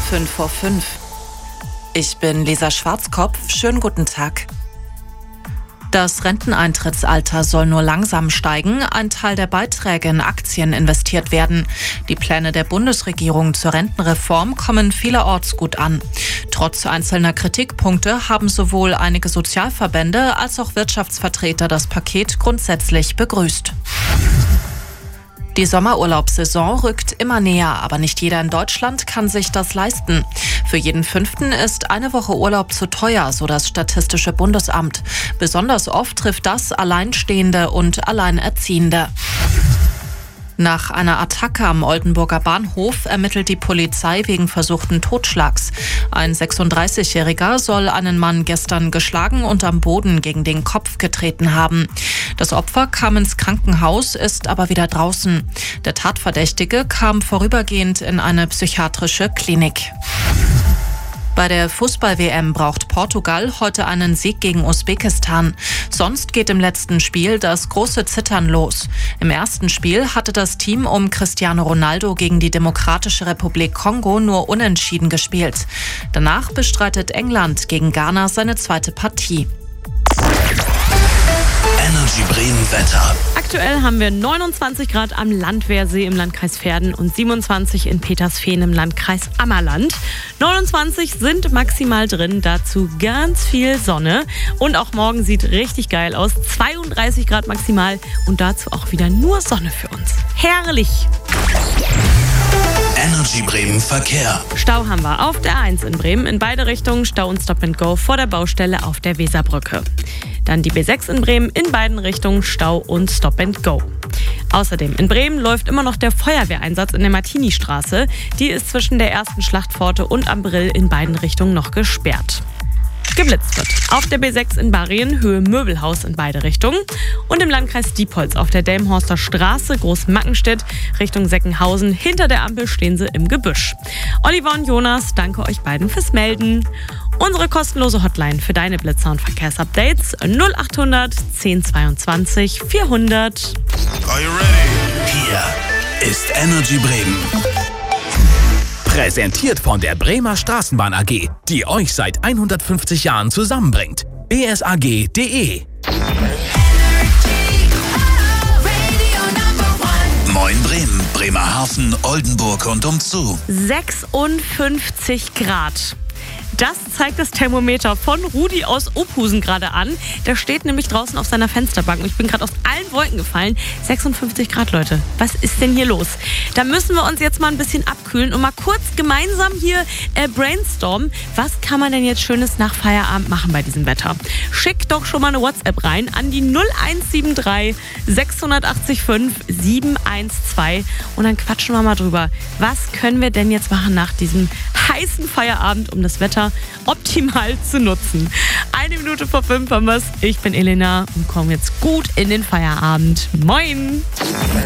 5:05. Ich bin Lisa Schwarzkopf. Schönen guten Tag. Das Renteneintrittsalter soll nur langsam steigen, ein Teil der Beiträge in Aktien investiert werden. Die Pläne der Bundesregierung zur Rentenreform kommen vielerorts gut an. Trotz einzelner Kritikpunkte haben sowohl einige Sozialverbände als auch Wirtschaftsvertreter das Paket grundsätzlich begrüßt. Die Sommerurlaubssaison rückt immer näher, aber nicht jeder in Deutschland kann sich das leisten. Für jeden Fünften ist eine Woche Urlaub zu teuer, so das Statistische Bundesamt. Besonders oft trifft das Alleinstehende und Alleinerziehende. Nach einer Attacke am Oldenburger Bahnhof ermittelt die Polizei wegen versuchten Totschlags. Ein 36-Jähriger soll einen Mann gestern geschlagen und am Boden gegen den Kopf getreten haben. Das Opfer kam ins Krankenhaus, ist aber wieder draußen. Der Tatverdächtige kam vorübergehend in eine psychiatrische Klinik. Bei der Fußball-WM braucht Portugal heute einen Sieg gegen Usbekistan. Sonst geht im letzten Spiel das große Zittern los. Im ersten Spiel hatte das Team um Cristiano Ronaldo gegen die Demokratische Republik Kongo nur unentschieden gespielt. Danach bestreitet England gegen Ghana seine zweite Partie. Energy Bremen Wetter. Aktuell haben wir 29 Grad am Landwehrsee im Landkreis Verden und 27 in Petersfehn im Landkreis Ammerland. 29 sind maximal drin, dazu ganz viel Sonne. Und auch morgen sieht richtig geil aus. 32 Grad maximal und dazu auch wieder nur Sonne für uns. Herrlich! Energy Bremen Verkehr. Stau haben wir auf der A1 in Bremen. In beide Richtungen Stau und Stop and Go vor der Baustelle auf der Weserbrücke. Dann die B6 in Bremen, in beiden Richtungen Stau und Stop and Go. Außerdem in Bremen läuft immer noch der Feuerwehreinsatz in der Martini-Straße. Die ist zwischen der ersten Schlachtpforte und am Brill in beiden Richtungen noch gesperrt. Geblitzt wird auf der B6 in Barrien, Höhe Möbelhaus in beide Richtungen. Und im Landkreis Diepholz auf der Delmenhorster Straße, Großmackenstedt, Richtung Seckenhausen. Hinter der Ampel stehen sie im Gebüsch. Oliver und Jonas, danke euch beiden fürs Melden. Unsere kostenlose Hotline für deine Blitzer- und Verkehrsupdates 0800 1022 400. Are you ready? Hier ist Energy Bremen. Präsentiert von der Bremer Straßenbahn AG, die euch seit 150 Jahren zusammenbringt. bsag.de. Moin Bremen, Bremerhaven, Oldenburg und umzu. 56 Grad. Das zeigt das Thermometer von Rudi aus Ophusen gerade an. Der steht nämlich draußen auf seiner Fensterbank und ich bin gerade aus allen Wolken gefallen. 56 Grad, Leute. Was ist denn hier los? Da müssen wir uns jetzt mal ein bisschen abkühlen und mal kurz gemeinsam hier brainstormen. Was kann man denn jetzt Schönes nach Feierabend machen bei diesem Wetter? Schickt doch schon mal eine WhatsApp rein an die 0173 680 712 und dann quatschen wir mal drüber. Was können wir denn jetzt machen nach diesem heißen Feierabend, um das Wetter optimal zu nutzen? 1:05 haben wir's. Ich bin Elena und komme jetzt gut in den Feierabend. Moin!